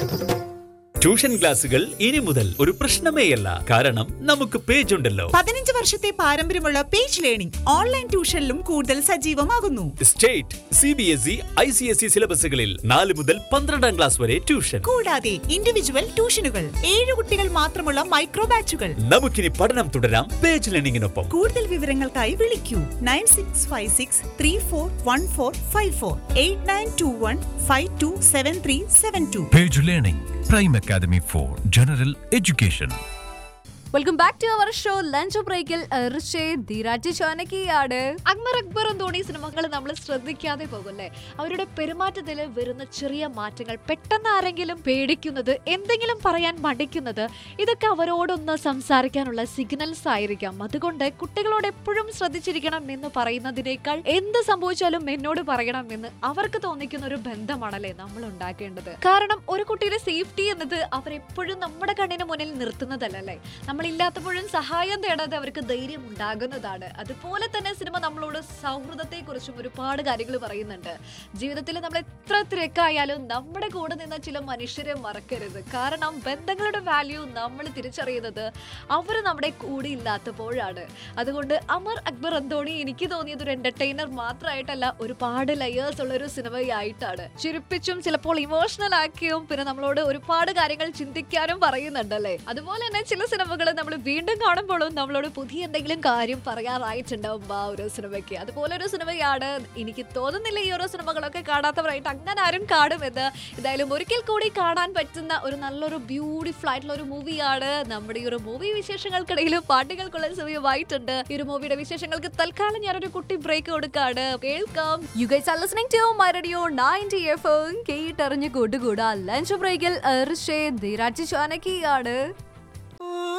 Tuition ക്ലാസുകൾ ഇനി മുതൽ ഒരു പ്രശ്നമേയല്ല. കാരണം നമുക്ക് പേജ് ഉണ്ടല്ലോ. 15 വർഷത്തെ പാരമ്പര്യമുള്ള പേജ് ലേണിംഗ് ഓൺലൈൻ ട്യൂഷനിലും കൂടുതൽ സജീവമാകുന്നു. സ്റ്റേറ്റ്, CBSE, ICSE സിലബസുകളിൽ 4 മുതൽ 12ാം ക്ലാസ് വരെ ട്യൂഷൻ. കൂടാതെ ഇൻഡിവിജ്വൽ ട്യൂഷനുകൾ, 7 കുട്ടികൾ മാത്രമുള്ള മൈക്രോ ബാച്ചുകൾ. നമുക്കിനി പഠനം തുടരാം പേജ് ലേണിംഗിനൊപ്പം. കൂടുതൽ വിവരങ്ങൾക്കായി വിളിക്കൂ 9656341454 8921527372. Page Learning, Prime Academy for General Education. Welcome back to our show lunch ബ്രേക്കിൽ ധീരാജ് ചോനക്കിയാണ്. അക്ബറും ധോണി സിനിമകൾ നമ്മൾ ശ്രദ്ധിക്കാതെ പോകുമല്ലേ? അവരുടെ പെരുമാറ്റത്തിൽ വരുന്ന ചെറിയ മാറ്റങ്ങൾ, പെട്ടെന്ന് ആരെങ്കിലും പേടിക്കുന്നത്, എന്തെങ്കിലും പറയാൻ മടിക്കുന്നത്, ഇതൊക്കെ അവരോടൊന്ന് സംസാരിക്കാനുള്ള സിഗ്നൽസ് ആയിരിക്കാം. അതുകൊണ്ട് കുട്ടികളോട് എപ്പോഴും ശ്രദ്ധിച്ചിരിക്കണം എന്ന് പറയുന്നതിനേക്കാൾ എന്ത് സംഭവിച്ചാലും എന്നോട് പറയണം എന്ന് അവർക്ക് തോന്നിക്കുന്ന ഒരു ബന്ധമാണല്ലേ നമ്മൾ ഉണ്ടാക്കേണ്ടത്. കാരണം ഒരു കുട്ടിയുടെ സേഫ്റ്റി എന്നത് അവരെപ്പോഴും നമ്മുടെ കണ്ണിന് മുന്നിൽ നിർത്തുന്നതല്ലേ. നമ്മളില്ലാത്തപ്പോഴും സഹായം തേടാതെ അവർക്ക് ധൈര്യം ഉണ്ടാകുന്നതാണ്. അതുപോലെ തന്നെ സിനിമ നമ്മളോട് സൗഹൃദത്തെ കുറിച്ചും ഒരുപാട് കാര്യങ്ങൾ പറയുന്നുണ്ട്. ജീവിതത്തിൽ നമ്മൾ എത്ര തിരക്കായാലും നമ്മുടെ കൂടെ നിന്ന ചില മനുഷ്യരെ മറക്കരുത്. കാരണം ബന്ധങ്ങളുടെ വാല്യൂ നമ്മൾ തിരിച്ചറിയുന്നത് അവർ നമ്മുടെ കൂടെ ഇല്ലാത്തപ്പോഴാണ്. അതുകൊണ്ട് അക്ബർ അന്തോണി എനിക്ക് തോന്നിയത് ഒരു എന്റർടൈനർ മാത്രമായിട്ടല്ല, ഒരുപാട് ലെയേഴ്സ് ഉള്ള ഒരു സിനിമയായിട്ടാണ്. ചിരിപ്പിച്ചും ചിലപ്പോൾ ഇമോഷണൽ ആക്കിയും പിന്നെ നമ്മളോട് ഒരുപാട് കാര്യങ്ങൾ ചിന്തിക്കാനും പറയുന്നുണ്ടല്ലേ. അതുപോലെ തന്നെ ചില സിനിമകൾ നമ്മൾ വീണ്ടും കാണുമ്പോഴും നമ്മളോട് പുതിയ എന്തെങ്കിലും കാര്യം പറയാറായിട്ടുണ്ടാവും ആ ഒരു സിനിമയ്ക്ക്. അതുപോലെ ഒരു സിനിമയാണ്. എനിക്ക് തോന്നുന്നില്ല ഈ ഓരോ സിനിമകളൊക്കെ കാണാത്തവരായിട്ട് അങ്ങനെ ആരും കാണുമെന്ന്. എന്തായാലും ഒരിക്കൽ കൂടി കാണാൻ പറ്റുന്ന ഒരു നല്ലൊരു ബ്യൂട്ടിഫുൾ ആയിട്ടുള്ള ഒരു മൂവിയാണ്. നമ്മുടെ ഈ ഒരു മൂവി വിശേഷങ്ങൾക്കിടയിലും പാട്ടുകൾക്കുള്ള സമയമായിട്ടുണ്ട്. ഈ ഒരു മൂവിയുടെ വിശേഷങ്ങൾക്ക് തൽക്കാലം ഞാനൊരു കുട്ടി ബ്രേക്ക് കൊടുക്കാണ്. കേൾക്കാം. You guys are listening to my radio 90 FM. കേട്ടറിഞ്ഞ് കൂട്ടുകൂടാ ലഞ്ച് ബ്രേക്കിൽ ധീരാജ് ചോനക്കിയാണ്.